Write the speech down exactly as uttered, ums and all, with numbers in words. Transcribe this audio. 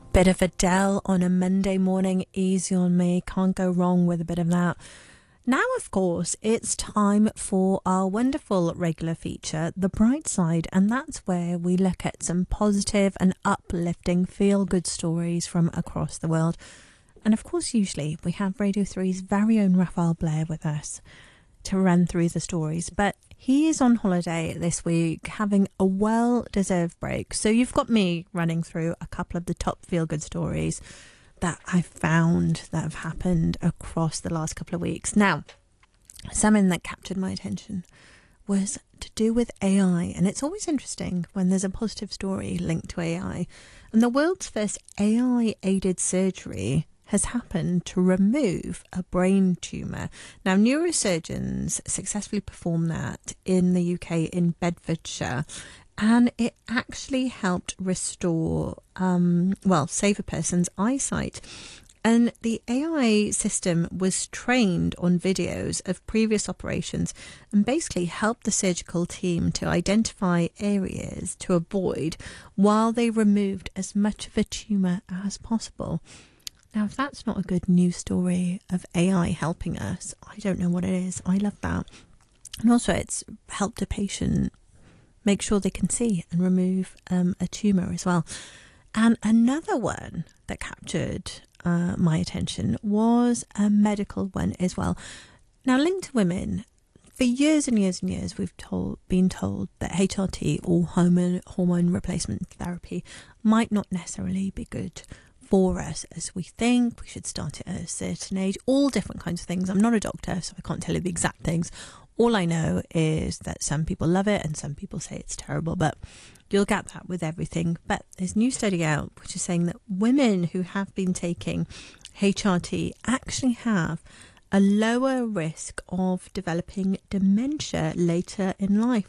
Bit of Adele on a Monday morning, easy on me. Can't go wrong with a bit of that. Now, of course, it's time for our wonderful regular feature, The Bright Side, and that's where we look at some positive and uplifting feel-good stories from across the world. And of course, usually we have Radio three's very own Raphael Blair with us to run through the stories, but he is on holiday this week, having a well-deserved break. So you've got me running through a couple of the top feel-good stories that I've found that have happened across the last couple of weeks. Now, something that captured my attention was to do with A I, and it's always interesting when there's a positive story linked to A I. And the world's first A I-aided surgery has happened to remove a brain tumour. Now, neurosurgeons successfully performed that in the U K in Bedfordshire, and it actually helped restore, um, well, save a person's eyesight. And the A I system was trained on videos of previous operations and basically helped the surgical team to identify areas to avoid while they removed as much of a tumour as possible. Now, if that's not a good news story of A I helping us, I don't know what it is. I love that. And also, it's helped a patient make sure they can see and remove um, a tumour as well. And another one that captured uh, my attention was a medical one as well. Now, linked to women, for years and years and years, we've told, been told that H R T or hormone, hormone replacement therapy might not necessarily be good for us as we think. We should start it at a certain age, all different kinds of things. I'm not a doctor, so I can't tell you the exact things. All I know is that some people love it and some people say it's terrible, but you'll get that with everything. But there's a new study out which is saying that women who have been taking H R T actually have a lower risk of developing dementia later in life.